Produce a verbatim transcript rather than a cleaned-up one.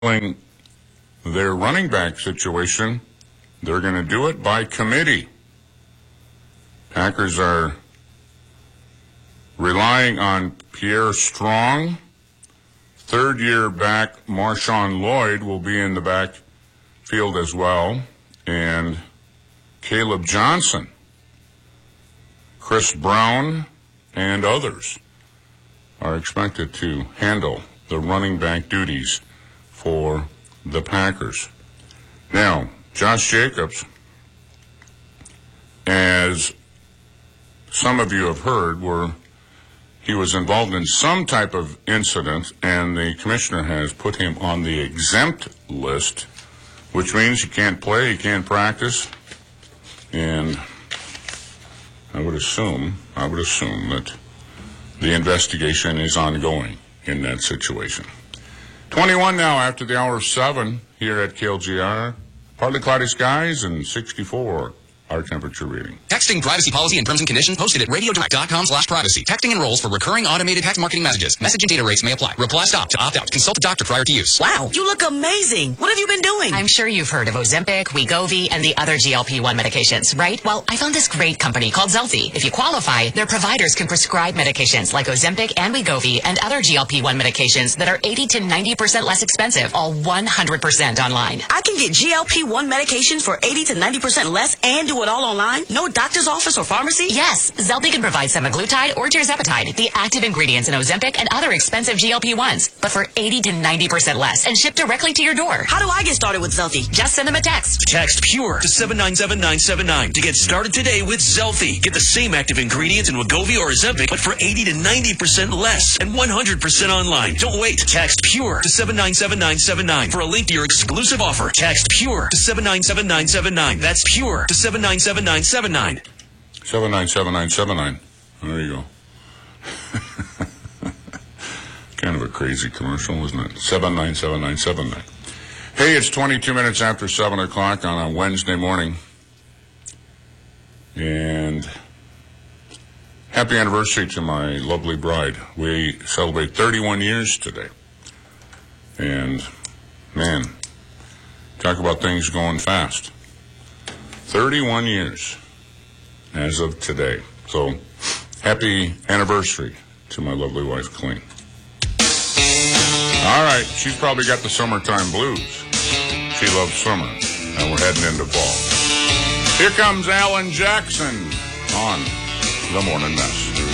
their running back situation, they're going to do it by committee. Packers are relying on Pierre Strong. Third-year back Marshawn Lloyd will be in the backfield as well, and Caleb Johnson, Chris Brown, and others are expected to handle the running back duties for the Packers. Now, Josh Jacobs, as some of you have heard, were he was involved in some type of incident, and the commissioner has put him on the exempt list, which means he can't play, he can't practice, and I would assume, I would assume that the investigation is ongoing in that situation. twenty-one now after the hour of seven here at K L G R. Partly cloudy skies and sixty-four our temperature reading. Texting privacy policy and terms and conditions posted at radiodirect.com slash privacy. Texting enrolls for recurring automated text marketing messages. Message and data rates may apply. Reply stop to opt out. Consult a doctor prior to use. Wow, you look amazing. What have you been doing? I'm sure you've heard of Ozempic, Wegovy, and the other G L P one medications, right? Well, I found this great company called Zelfie. If you qualify, their providers can prescribe medications like Ozempic and Wegovy and other G L P one medications that are eighty to ninety percent less expensive, all one hundred percent online. I can get G L P one medications for eighty to ninety percent less and do it all online? No doctor's office or pharmacy? Yes, Zelfie can provide semaglutide or tirzepatide, the active ingredients in Ozempic and other expensive G L P ones, but for eighty to ninety percent less and shipped directly to your door. How do I get started with Zelfie? Just send them a text. Text PURE to seven nine seven nine seven nine to get started today with Zelfie. Get the same active ingredients in Wegovy or Ozempic, but for eighty to ninety percent less and one hundred percent online. Don't wait. Text PURE to seven nine seven nine seven nine for a link to your exclusive offer. Text PURE to seven nine seven nine seven nine. That's PURE to seven nine seven nine seven nine. seven nine seven nine seven nine. There you go. Kind of a crazy commercial, isn't it? seven nine seven nine seven nine. Hey, it's twenty-two minutes after seven o'clock on a Wednesday morning. And happy anniversary to my lovely bride. We celebrate thirty-one years today. And, man, talk about things going fast. thirty-one years as of today. So, happy anniversary to my lovely wife, Colleen. All right, she's probably got the summertime blues. She loves summer, and we're heading into fall. Here comes Alan Jackson on The Morning Mess.